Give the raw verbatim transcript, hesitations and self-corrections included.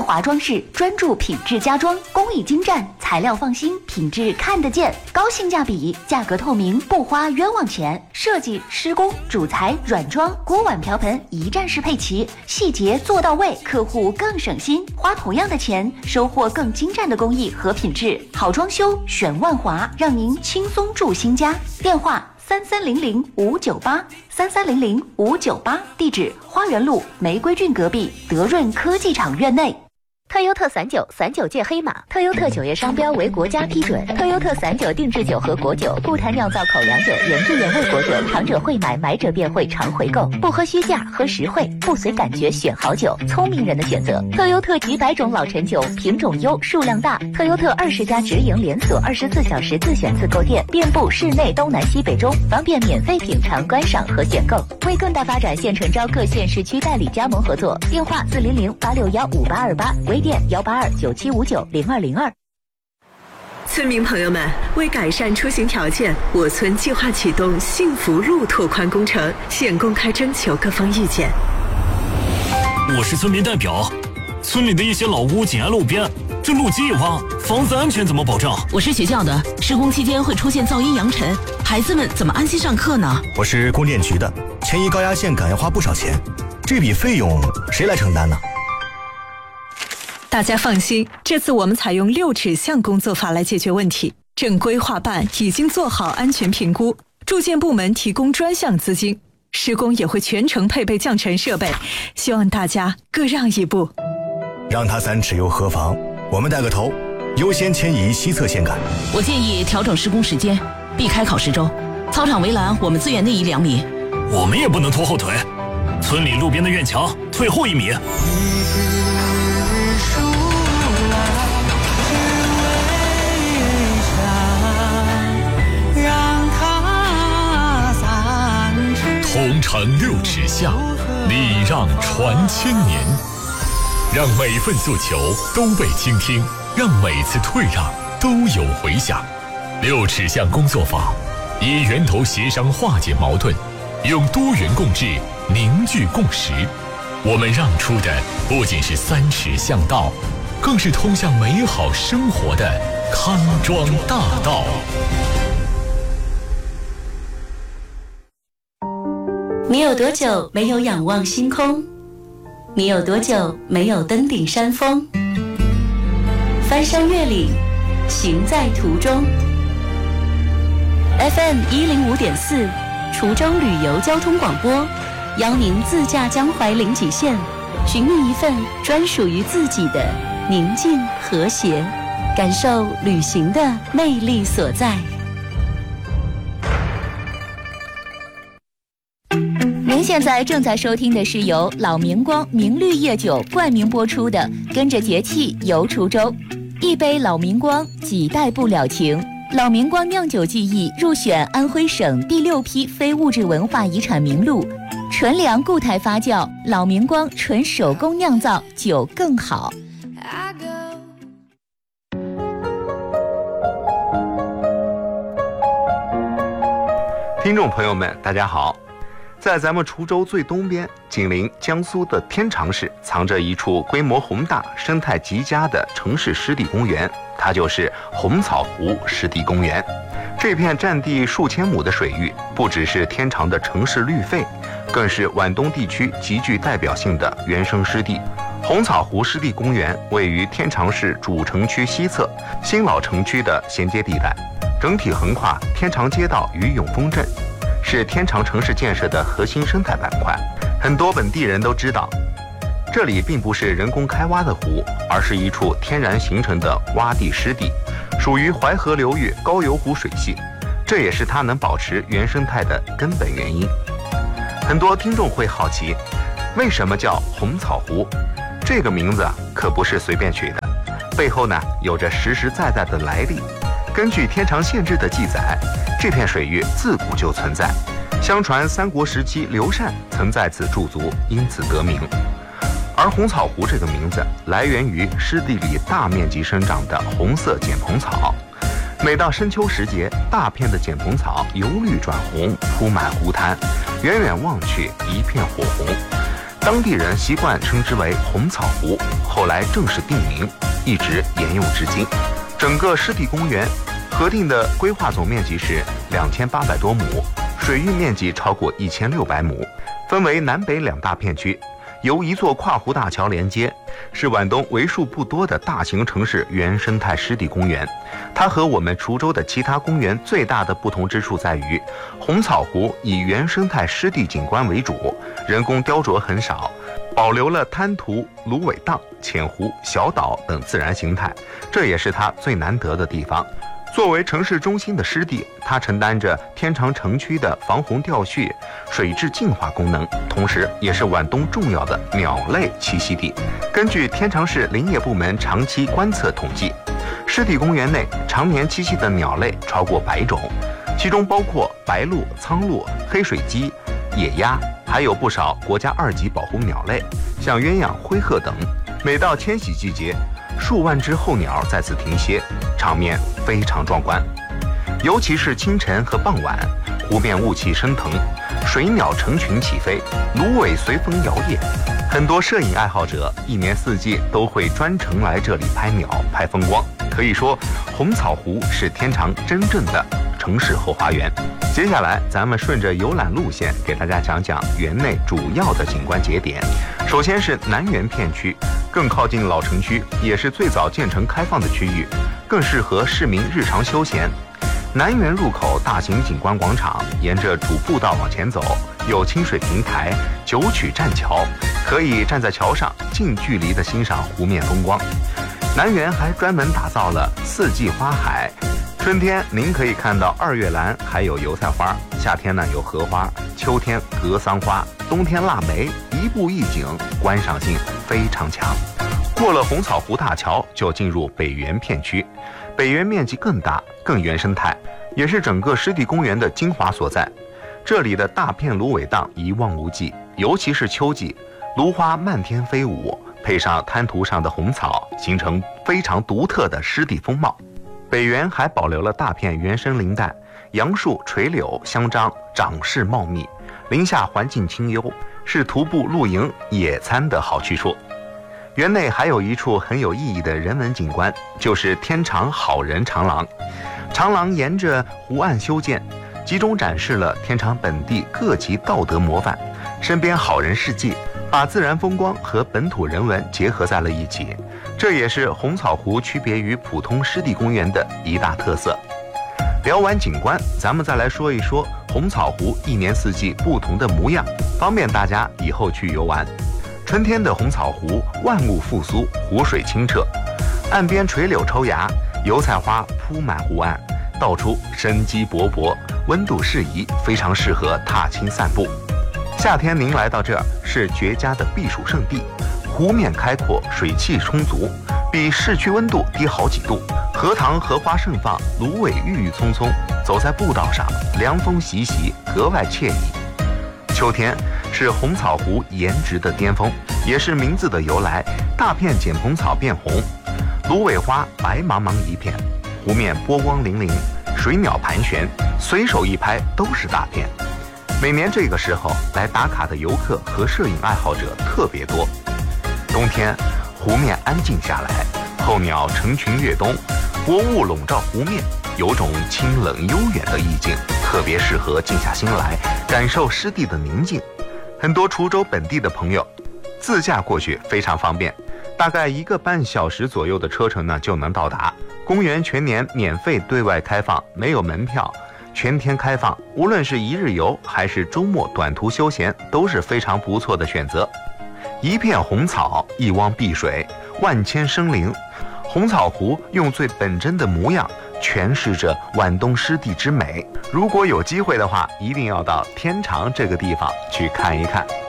华装饰，专注品质家装，工艺精湛，材料放心，品质看得见，高性价比，价格透明，不花冤枉钱。设计、施工、主材、软装、锅碗瓢盆一站式配齐，细节做到位，客户更省心，花同样的钱，收获更精湛的工艺和品质。好装修选万华，让您轻松住新家。电话三三零零五九八三三零零五九八，地址花园路玫瑰郡隔壁德润科技厂院内。 特优特散酒，散酒界黑马，特优特酒业商标为国家批准。特优特散酒定制酒和果酒，固坛酿造口粮酒，原汁原味果酒，尝者会买，买者便会常回购。不喝虚价，喝实惠，不随感觉选好酒，聪明人的选择。特优特几百种老陈酒，品种优，数量大。特优特二十家直营连锁，二十四小时自选自购店，遍布市内东南西北中，方便免费品尝、观赏和选购。为更大发展，现诚招各县市区代理加盟合作，电话四零零八六幺五八二八。微店幺八二九七五九零二零二。 村民朋友们，为改善出行条件，我村计划启动幸福路拓宽工程，现公开征求各方意见。 我是村民代表，村里的一些老屋紧挨路边，这路基一挖，房子安全怎么保障？ 我是学校的，施工期间会出现噪音扬尘，孩子们怎么安心上课呢？ 我是供电局的，迁移高压线杆要花不少钱，这笔费用谁来承担呢？ 大家放心，这次我们采用六指向工作法来解决问题。正规划办已经做好安全评估，住建部门提供专项资金，施工也会全程配备降尘设备，希望大家各让一步。 让他三尺又何妨？我们带个头，优先迁移西侧线杆。 我建议调整施工时间，避开考试周。操场围栏我们自愿内移两米。 我们也不能拖后腿，村里路边的院墙退后一米。 同城六尺下，礼让传千年，让每份诉求都被倾听，让每次退让都有回响。六尺巷工作法以源头协商化解矛盾，用多元共治凝聚共识。我们让出的不仅是三尺巷道，更是通向美好生活的康庄大道。 你有多久没有仰望星空？你有多久没有登顶山峰？翻山越岭，行在途中。F M 一零五点四，滁州旅游交通广播，邀您自驾江淮零几线，寻觅一份专属于自己的宁静和谐，感受旅行的魅力所在。 您现在正在收听的是由老明光明绿夜酒冠名播出的《跟着节气游滁州》，一杯老明光，几代不了情。老明光酿酒技艺入选安徽省第六批非物质文化遗产名录，纯粮固态发酵，老明光纯手工酿造，酒更好。 听众朋友们，大家好。在咱们滁州最东边，紧邻江苏的天长市，藏着一处规模宏大、生态极佳的城市湿地公园，它就是红草湖湿地公园。这片占地数千亩的水域，不只是天长的城市绿肺，更是皖东地区极具代表性的原生湿地。红草湖湿地公园位于天长市主城区西侧新老城区的衔接地带，整体横跨天长街道与永丰镇，是天长城市建设的核心生态板块。很多本地人都知道，这里并不是人工开挖的湖，而是一处天然形成的洼地湿地，属于淮河流域高邮湖水系，这也是它能保持原生态的根本原因。很多听众会好奇，为什么叫红草湖？这个名字可不是随便取的，背后呢有着实实在在的来历。根据天长县志的记载，这片水域自古就存在，相传三国时期刘禅曾在此驻足，因此得名。而红草湖这个名字来源于湿地里大面积生长的红色剪蓬草，每到深秋时节，大片的剪蓬草由绿转红，铺满湖滩，远远望去一片火红。 当地人习惯称之为红草湖，后来正式定名，一直沿用至今。整个湿地公园核定的规划总面积是两千八百多亩，水域面积超过一千六百亩，分为南北两大片区，由一座跨湖大桥连接，是皖东为数不多的大型城市原生态湿地公园。它和我们滁州的其他公园最大的不同之处在于，红草湖以原生态湿地景观为主，人工雕琢很少，保留了滩涂、芦苇荡、浅湖、小岛等自然形态，这也是它最难得的地方。作为城市中心的湿地，它承担着天长城区的防洪调蓄、水质净化功能，同时也是皖东重要的鸟类栖息地。根据天长市林业部门长期观测统计，湿地公园内常年栖息的鸟类超过百种，其中包括白鹭、苍鹭、黑水鸡、野鸭，还有不少国家二级保护鸟类，像鸳鸯、灰鹤等。每到迁徙季节，数万只候鸟在此停歇，场面非常壮观。尤其是清晨和傍晚，湖面雾气升腾，水鸟成群起飞，芦苇随风摇曳。很多摄影爱好者一年四季都会专程来这里拍鸟、拍风光。可以说，红草湖是天长真正的城市后花园。接下来，咱们顺着游览路线给大家讲讲园内主要的景观节点。首先是南园片区，更靠近老城区，也是最早建成开放的区域，更适合市民日常休闲。南园入口大型景观广场，沿着主步道往前走，有清水平台、九曲栈桥，可以站在桥上近距离地欣赏湖面风光。南园还专门打造了四季花海，春天您可以看到二月兰，还有油菜花；夏天呢有荷花，秋天格桑花，冬天腊梅，一步一景，观赏性非常强。过了红草湖大桥，就进入北园片区。北园面积更大，更原生态，也是整个湿地公园的精华所在。这里的大片芦苇荡一望无际，尤其是秋季，芦花漫天飞舞，配上滩涂上的红草，形成非常独特的湿地风貌。北园还保留了大片原生林带，杨树、垂柳、香樟长势茂密，林下环境清幽，是徒步露营、野餐的好去处。园内还有一处很有意义的人文景观，就是天长好人长廊。长廊沿着湖岸修建，集中展示了天长本地各级道德模范、身边好人事迹，把自然风光和本土人文结合在了一起。这也是红草湖区别于普通湿地公园的一大特色。聊完景观，咱们再来说一说红草湖一年四季不同的模样，方便大家以后去游玩。春天的红草湖万物复苏，湖水清澈，岸边垂柳抽芽，油菜花铺满湖岸，到处生机勃勃，温度适宜，非常适合踏青散步。夏天您来到这儿是绝佳的避暑胜地，湖面开阔，水汽充足，比市区温度低好几度，荷塘荷花盛放，芦苇郁郁葱葱，走在步道上，凉风习习，格外惬意。秋天是红草湖颜值的巅峰，也是名字的由来。大片剪蓬草变红，芦苇花白茫茫一片，湖面波光粼粼，水鸟盘旋，随手一拍都是大片。每年这个时候来打卡的游客和摄影爱好者特别多。冬天湖面安静下来，候鸟成群跃东，薄雾笼罩湖面，有种清冷悠远的意境，特别适合静下心来感受湿地的宁静。很多滁州本地的朋友自驾过去非常方便，大概一个半小时左右的车程呢就能到达。公园全年免费对外开放，没有门票，全天开放，无论是一日游还是周末短途休闲都是非常不错的选择。一片红草，一汪碧水，万千生灵，红草湖用最本真的模样诠释着皖东湿地之美。如果有机会的话，一定要到天长这个地方去看一看。